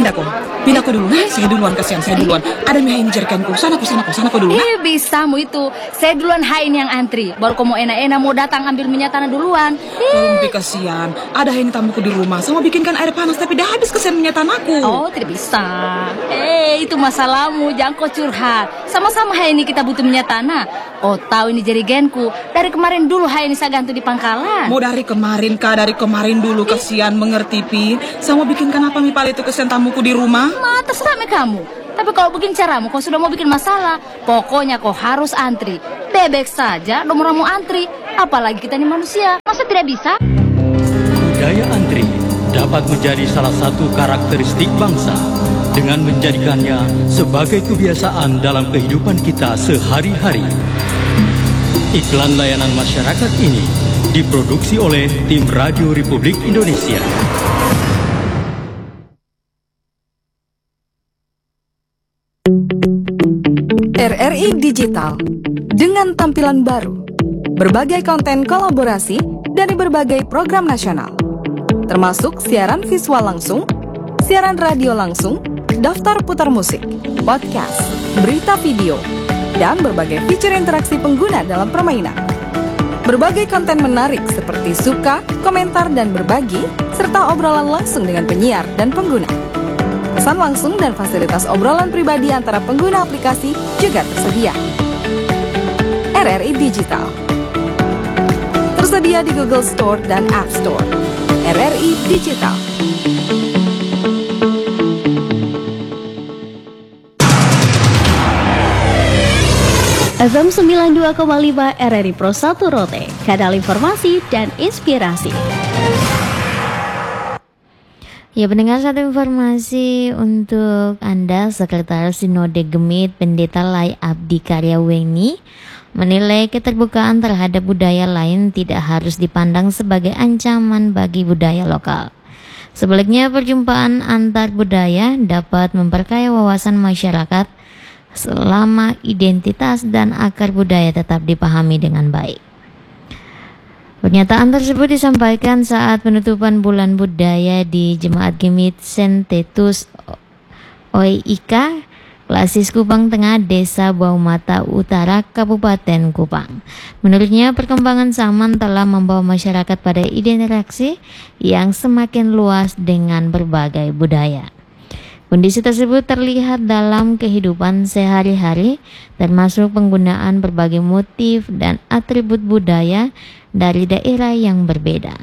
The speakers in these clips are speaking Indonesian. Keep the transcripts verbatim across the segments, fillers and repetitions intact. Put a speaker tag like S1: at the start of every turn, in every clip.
S1: pindah kok. Pindah kok dulu. Nah, saya duluan, kasihan saya duluan. Ada mie ini jerikanku. Sana kok, sana kok, sana kok dulu. Nah.
S2: Eh, bisa mu itu. Saya duluan hain yang antri. Baru kau mau enak-enak mau datang ambil minyak tanah duluan.
S1: Tolong Pi, kasihan. Ada ini tamuku di rumah. Saya mau bikinkan air panas tapi dah habis kesian minyak tanahku.
S2: Oh, tidak bisa. Eh, itu masalahmu. Jangan kau curhat. Sama-sama hai ini kita butuh minyak tanah. Oh, tahu ini jerigenku. Dari kemarin dulu hai ini saya gantung di pangkalan.
S1: Mau dari kemarin kah? Dari kemarin dulu, kasihan, mengerti Pi. Saya mau bikinkan apa mie pala itu kesian tamuku di rumah.
S2: Ma, terserah me kamu. Tapi kalau begini caramu, kau sudah mau bikin masalah. Pokoknya kau harus antri. Bebek saja, nomor mau antri. Apalagi kita ini manusia. Masa tidak bisa?
S3: Budaya antri dapat menjadi salah satu karakteristik bangsa dengan menjadikannya sebagai kebiasaan dalam kehidupan kita sehari-hari. Iklan layanan masyarakat ini diproduksi oleh tim Radio Republik Indonesia.
S4: R R I Digital dengan tampilan baru, berbagai konten kolaborasi dari berbagai program nasional, termasuk siaran visual langsung, siaran radio langsung, daftar putar musik, podcast, berita video, dan berbagai fitur interaksi pengguna dalam permainan. Berbagai konten menarik seperti suka, komentar, dan berbagi, serta obrolan langsung dengan penyiar dan pengguna. Pesan langsung dan fasilitas obrolan pribadi antara pengguna aplikasi juga tersedia. R R I Digital tersedia di Google Store dan App Store. R R I Digital.
S5: F M sembilan puluh dua koma lima R R I Pro satu Rote, kanal informasi dan inspirasi. Ya, pendengar, satu informasi untuk Anda. Sekretaris Sinode Gemit Pendeta Lai Abdi Karyaweni menilai keterbukaan terhadap budaya lain tidak harus dipandang sebagai ancaman bagi budaya lokal. Sebaliknya, perjumpaan antar budaya dapat memperkaya wawasan masyarakat selama identitas dan akar budaya tetap dipahami dengan baik. Pernyataan tersebut disampaikan saat penutupan Bulan Budaya di Jemaat Gemit Sentetus O I K Klasis Kupang Tengah, Desa Baumata Utara, Kabupaten Kupang. Menurutnya, perkembangan zaman telah membawa masyarakat pada interaksi yang semakin luas dengan berbagai budaya. Kondisi tersebut terlihat dalam kehidupan sehari-hari, termasuk penggunaan berbagai motif dan atribut budaya dari daerah yang berbeda.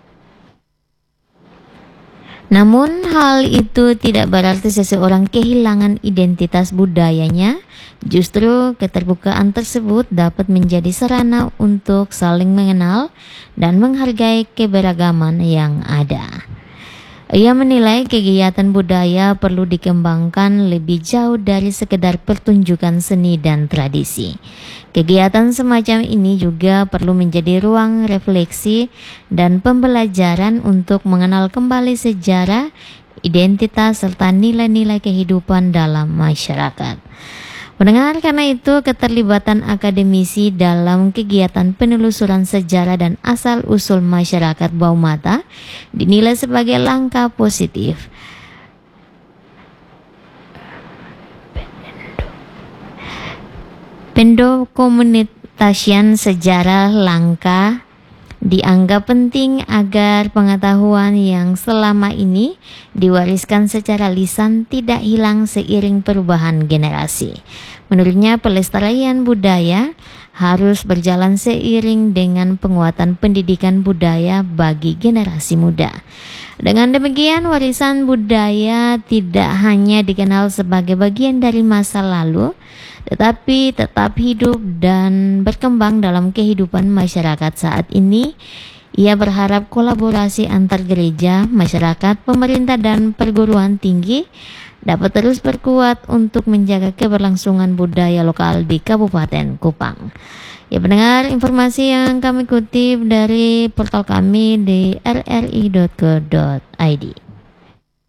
S5: Namun, hal itu tidak berarti seseorang kehilangan identitas budayanya. Justru keterbukaan tersebut dapat menjadi sarana untuk saling mengenal dan menghargai keberagaman yang ada. Ia menilai kegiatan budaya perlu dikembangkan lebih jauh dari sekedar pertunjukan seni dan tradisi. Kegiatan semacam ini juga perlu menjadi ruang refleksi dan pembelajaran untuk mengenal kembali sejarah, identitas, serta nilai-nilai kehidupan dalam masyarakat. Mendengar, karena itu keterlibatan akademisi dalam kegiatan penelusuran sejarah dan asal-usul masyarakat Baumata dinilai sebagai langkah positif. Pendokumentasian sejarah langka dianggap penting agar pengetahuan yang selama ini diwariskan secara lisan tidak hilang seiring perubahan generasi. Menurutnya, pelestarian budaya harus berjalan seiring dengan penguatan pendidikan budaya bagi generasi muda. Dengan demikian, warisan budaya tidak hanya dikenal sebagai bagian dari masa lalu, tetapi tetap hidup dan berkembang dalam kehidupan masyarakat saat ini. Ia berharap kolaborasi antar gereja, masyarakat, pemerintah, dan perguruan tinggi dapat terus berkuat untuk menjaga keberlangsungan budaya lokal di Kabupaten Kupang. Ya, pendengar, informasi yang kami kutip dari portal kami di r r i dot co dot i d.